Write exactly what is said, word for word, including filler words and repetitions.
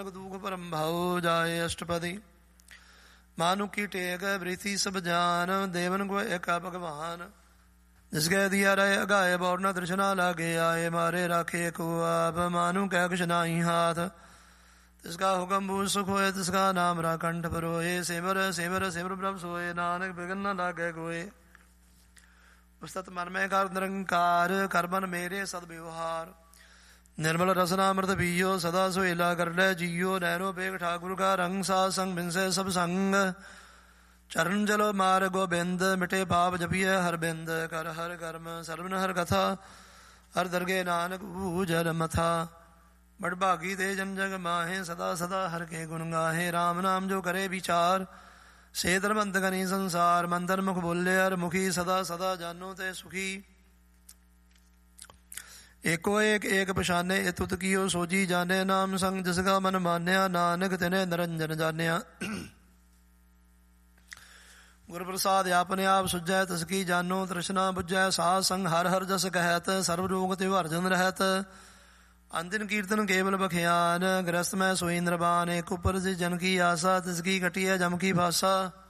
दुख परम भाव जाए अष्टपदी मानु की टेक वृथि सब जान देवन को एका भगवान जिसके दिया रहे अगाए बौर न तृष्णा लागे आए मारे राखे को आप मानु कह कुछ नाही हाथ तिसका हुक्म बूझ सुख होए तिसका नाम रा कंठ पर होए सेवर सेवर सेवर ब्रह्म सोए नानक बिगन न लागे कोए उस्तत मन में कर निरंकार करबन मेरे सदव्यवहार निर्मल रसनामृत पियो सदा सुहेला कर ले जियो नैनो बेग ठाकुर का रंग सा संग बिनसे सब संग चरण चलो मार गोबिंद मिटे पाप जपिय हर बिंद कर हर कर्म सर्वन हर कथा हर दरगे नानक भूजल मथा बड़भागी ते जन जग माहे सदा सदा हर के गुण गाहे राम नाम जो करे विचार से धर्मंत गनी संसार मंदर मुख बोले हर मुखी सदा सदा जानो ते सुखी एको एक एक पछाने तुत कियो सोजी जाने नाम संग जिसका मन मान्या नानक तिने निरंजन जानिया गुर प्रसाद आपने आप सुझै तसकी जानो तृष्णा बुझै साध संग हर हर जस कहत सर्व रोग ते वर्जन रहत अंतिम कीर्तन केवल बखियान ग्रस्त में सोई नृबान एक ऊपर से जन की आशा तिसकी कटिया जम की भाषा